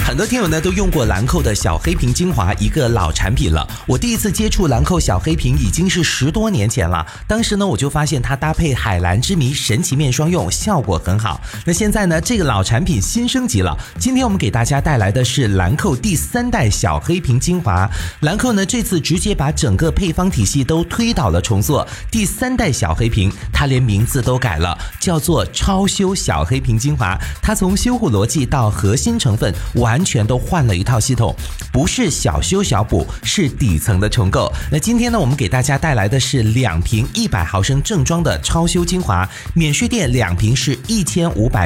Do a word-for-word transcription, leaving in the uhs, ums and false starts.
很多听友呢都用过兰蔻的小黑瓶精华，一个老产品了。我第一次接触兰蔻小黑瓶已经是十多年前了，当时呢我就发现它搭配海蓝之谜神奇面霜用效果很好。那现在呢这个老产品新升级了，今天我们给大家带来的是兰蔻第三代小黑瓶精华。兰蔻呢这次直接把整个配方体系都推倒了重做，第三代小黑瓶它连名字都改了，叫做超修小黑瓶精华。它从修护逻辑到核心成分完全都换了一套系统，不是小修小补，是底层的重构。那今天呢我们给大家带来的是两瓶一百毫升正装的超修精华，免税店两瓶是一千五百